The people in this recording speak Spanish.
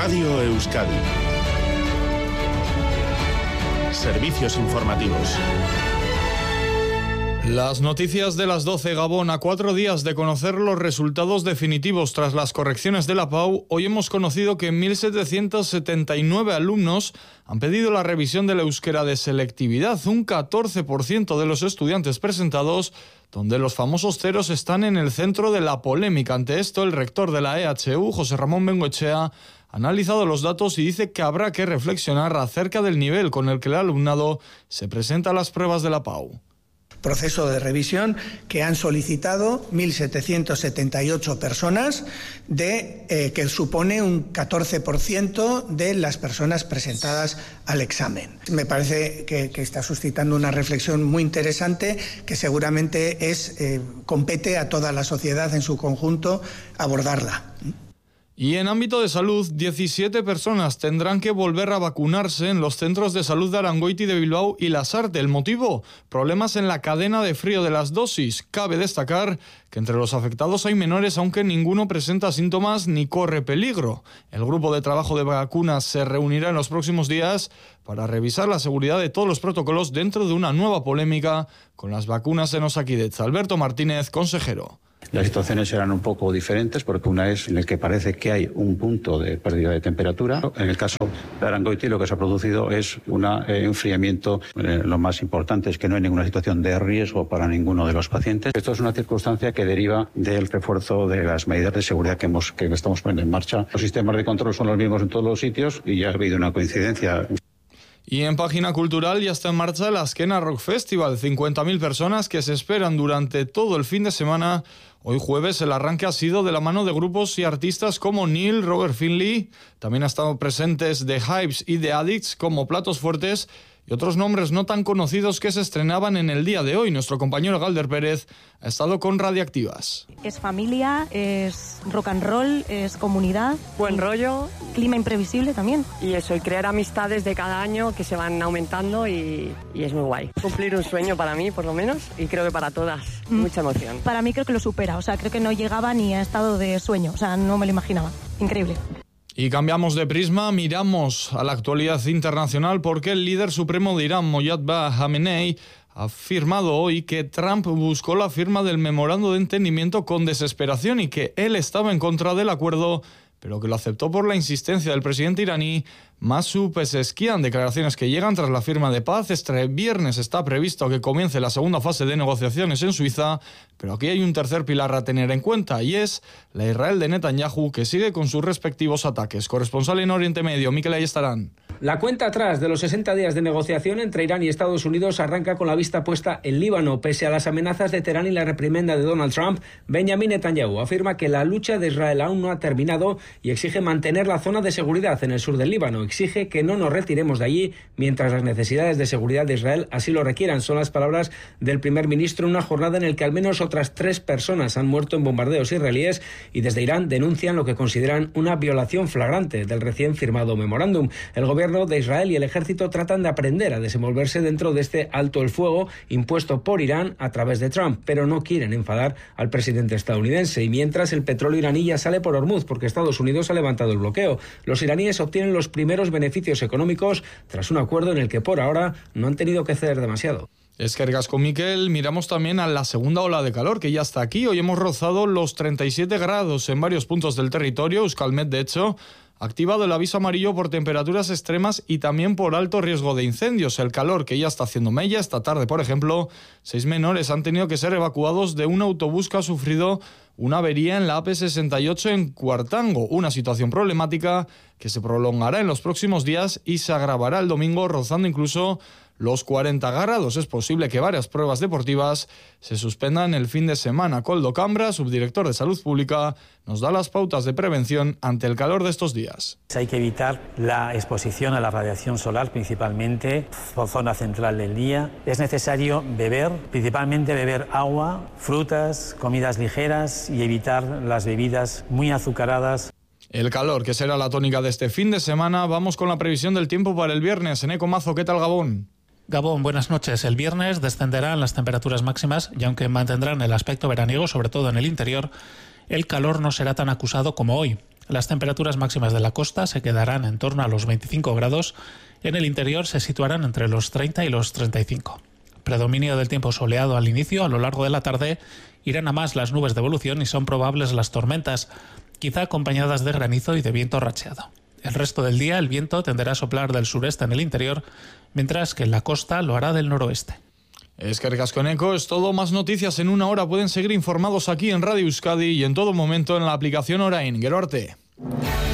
Radio Euskadi. Servicios informativos. Las noticias de las 12, Gabón. A 4 días de conocer los resultados definitivos tras las correcciones de la PAU, hoy hemos conocido que 1.779 alumnos han pedido la revisión del euskera de selectividad, un 14% de los estudiantes presentados, donde los famosos ceros están en el centro de la polémica. Ante esto, el rector de la EHU, José Ramón Bengoechea, ha analizado los datos y dice que habrá que reflexionar acerca del nivel con el que el alumnado se presenta a las pruebas de la PAU. Proceso de revisión que han solicitado 1.778 personas, que supone un 14% de las personas presentadas al examen. Me parece que está suscitando una reflexión muy interesante que seguramente compete a toda la sociedad en su conjunto abordarla. Y en ámbito de salud, 17 personas tendrán que volver a vacunarse en los centros de salud de Arangoiti, de Bilbao y Lasarte. ¿El motivo? Problemas en la cadena de frío de las dosis. Cabe destacar que entre los afectados hay menores, aunque ninguno presenta síntomas ni corre peligro. El grupo de trabajo de vacunas se reunirá en los próximos días para revisar la seguridad de todos los protocolos dentro de una nueva polémica con las vacunas en Osakidetza. Alberto Martínez, consejero. Las situaciones serán un poco diferentes porque una es en la que parece que hay un punto de pérdida de temperatura. En el caso de Arangoiti lo que se ha producido es un enfriamiento. Lo más importante es que no hay ninguna situación de riesgo para ninguno de los pacientes. Esto es una circunstancia que deriva del refuerzo de las medidas de seguridad que estamos poniendo en marcha. Los sistemas de control son los mismos en todos los sitios y ya ha habido una coincidencia. Y en página cultural ya está en marcha el Azkena Rock Festival. 50.000 personas que se esperan durante todo el fin de semana. Hoy jueves el arranque ha sido de la mano de grupos y artistas como Neil, Robert Finley. También han estado presentes The Hypes y The Addicts como platos fuertes y otros nombres no tan conocidos que se estrenaban en el día de hoy. Nuestro compañero Galder Pérez ha estado con Radiactivas. Es familia, es rock and roll, es comunidad. Buen rollo. Clima imprevisible también. Y eso, y crear amistades de cada año que se van aumentando y es muy guay. Cumplir un sueño para mí, por lo menos, y creo que para todas. Mucha emoción. Para mí creo que lo supera, creo que no llegaba ni a estado de sueño, no me lo imaginaba. Increíble. Y cambiamos de prisma, miramos a la actualidad internacional porque el líder supremo de Irán, Mojtaba Khamenei, ha afirmado hoy que Trump buscó la firma del memorando de entendimiento con desesperación y que él estaba en contra del acuerdo, pero que lo aceptó por la insistencia del presidente iraní Masoud Pezeshkian. Declaraciones que llegan tras la firma de paz. Este viernes está previsto que comience la segunda fase de negociaciones en Suiza, pero aquí hay un tercer pilar a tener en cuenta y es la Israel de Netanyahu, que sigue con sus respectivos ataques. Corresponsal en Oriente Medio, Mikel Ayestarán. La cuenta atrás de los 60 días de negociación entre Irán y Estados Unidos arranca con la vista puesta en Líbano. Pese a las amenazas de Teherán y la reprimenda de Donald Trump, Benjamin Netanyahu afirma que la lucha de Israel aún no ha terminado y exige mantener la zona de seguridad en el sur del Líbano. Exige que no nos retiremos de allí mientras las necesidades de seguridad de Israel así lo requieran. Son las palabras del primer ministro en una jornada en la que al menos otras 3 personas han muerto en bombardeos israelíes y desde Irán denuncian lo que consideran una violación flagrante del recién firmado memorándum. El gobierno de Israel y el ejército tratan de aprender a desenvolverse dentro de este alto el fuego impuesto por Irán a través de Trump, pero no quieren enfadar al presidente estadounidense. Y mientras, el petróleo iraní ya sale por Hormuz porque Estados Unidos ha levantado el bloqueo. Los iraníes obtienen los primeros beneficios económicos tras un acuerdo en el que por ahora no han tenido que ceder demasiado. Eskerrik asko, Mikel. Miramos también a la segunda ola de calor que ya está aquí. Hoy hemos rozado los 37 grados en varios puntos del territorio. Euskalmet, de hecho, ha activado el aviso amarillo por temperaturas extremas y también por alto riesgo de incendios. El calor que ya está haciendo mella. Esta tarde, por ejemplo, 6 menores han tenido que ser evacuados de un autobús que ha sufrido una avería en la AP68 en Cuartango. Una situación problemática que se prolongará en los próximos días y se agravará el domingo, rozando incluso los 40 grados. Es posible que varias pruebas deportivas se suspendan el fin de semana. Koldo Cambra, subdirector de Salud Pública, nos da las pautas de prevención ante el calor de estos días. Hay que evitar la exposición a la radiación solar, principalmente por zona central del día. Es necesario principalmente beber agua, frutas, comidas ligeras y evitar las bebidas muy azucaradas. El calor, que será la tónica de este fin de semana. Vamos con la previsión del tiempo para el viernes. Eneco Mazo, ¿qué tal, Gabón? Gabón, buenas noches. El viernes descenderán las temperaturas máximas y aunque mantendrán el aspecto veraniego, sobre todo en el interior, el calor no será tan acusado como hoy. Las temperaturas máximas de la costa se quedarán en torno a los 25 grados, en el interior se situarán entre los 30 y los 35. Predominio del tiempo soleado al inicio. A lo largo de la tarde irán a más las nubes de evolución y son probables las tormentas, quizá acompañadas de granizo y de viento racheado. El resto del día el viento tenderá a soplar del sureste en el interior, mientras que en la costa lo hará del noroeste. Eskerrik asko, Neko. Es todo. Más noticias en una hora. Pueden seguir informados aquí en Radio Euskadi y en todo momento en la aplicación Orain. Gero arte.